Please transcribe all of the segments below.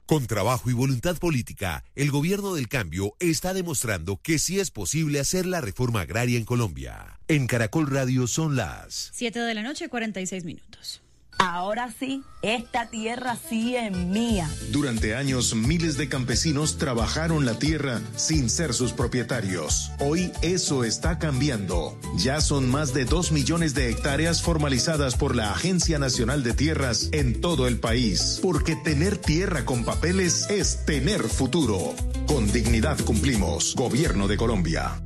Con trabajo y voluntad política, el gobierno del cambio está demostrando que sí es posible hacer la reforma agraria en Colombia. En Caracol Radio son las 7:46 a.m. Ahora sí, esta tierra sí es mía. Durante años, miles de campesinos trabajaron la tierra sin ser sus propietarios. Hoy eso está cambiando. Ya son más de 2 millones de hectáreas formalizadas por la Agencia Nacional de Tierras en todo el país. Porque tener tierra con papeles es tener futuro. Con dignidad cumplimos. Gobierno de Colombia.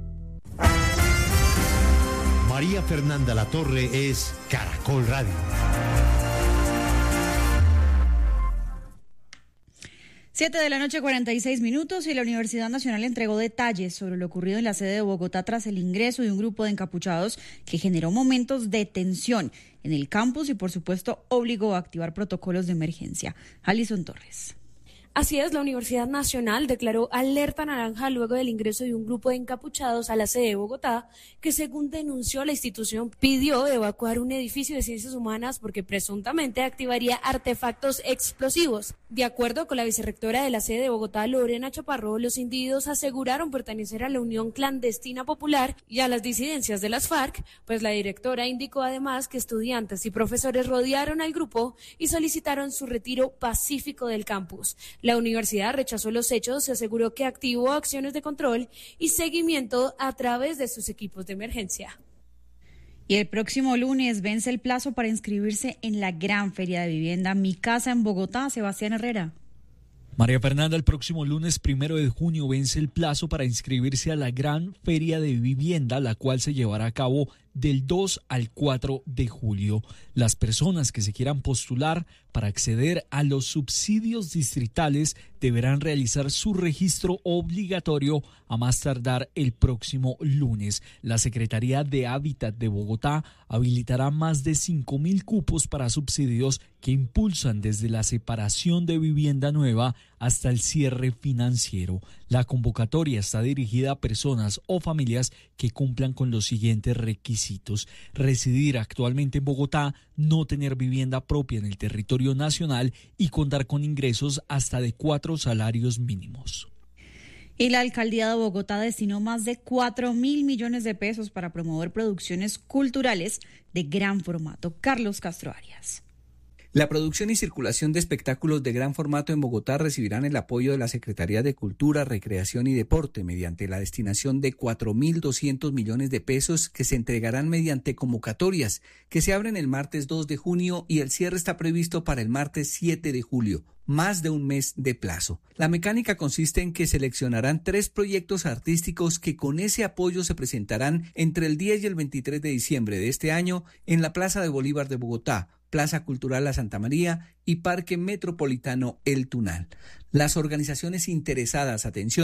María Fernanda Latorre es Caracol Radio. 7:46 a.m. y la Universidad Nacional entregó detalles sobre lo ocurrido en la sede de Bogotá tras el ingreso de un grupo de encapuchados que generó momentos de tensión en el campus y, por supuesto, obligó a activar protocolos de emergencia. Alison Torres. Así es, la Universidad Nacional declaró alerta naranja luego del ingreso de un grupo de encapuchados a la sede de Bogotá, que según denunció la institución pidió evacuar un edificio de ciencias humanas porque presuntamente activaría artefactos explosivos. De acuerdo con la vicerrectora de la sede de Bogotá, Lorena Chaparro, los individuos aseguraron pertenecer a la Unión Clandestina Popular y a las disidencias de las FARC, pues la directora indicó además que estudiantes y profesores rodearon al grupo y solicitaron su retiro pacífico del campus. La universidad rechazó los hechos y aseguró que activó acciones de control y seguimiento a través de sus equipos de emergencia. Y el próximo lunes vence el plazo para inscribirse en la gran feria de vivienda Mi Casa en Bogotá. Sebastián Herrera. María Fernanda, el próximo lunes 1 de junio vence el plazo para inscribirse a la gran feria de vivienda, la cual se llevará a cabo del 2 al 4 de julio. Las personas que se quieran postular para acceder a los subsidios distritales deberán realizar su registro obligatorio a más tardar el próximo lunes. La Secretaría de Hábitat de Bogotá habilitará más de 5.000 cupos para subsidios que impulsan desde la separación de vivienda nueva hasta el cierre financiero. La convocatoria está dirigida a personas o familias que cumplan con los siguientes requisitos: residir actualmente en Bogotá, no tener vivienda propia en el territorio nacional y contar con ingresos hasta de 4 salarios mínimos. Y la alcaldía de Bogotá destinó más de 4.000 millones de pesos para promover producciones culturales de gran formato. Carlos Castro Arias. La producción y circulación de espectáculos de gran formato en Bogotá recibirán el apoyo de la Secretaría de Cultura, Recreación y Deporte mediante la destinación de 4.200 millones de pesos que se entregarán mediante convocatorias que se abren el martes 2 de junio y el cierre está previsto para el martes 7 de julio. Más de un mes de plazo. La mecánica consiste en que seleccionarán 3 proyectos artísticos que con ese apoyo se presentarán entre el 10 y el 23 de diciembre de este año en la Plaza de Bolívar de Bogotá, Plaza Cultural La Santa María y Parque Metropolitano El Tunal. Las organizaciones interesadas, atención,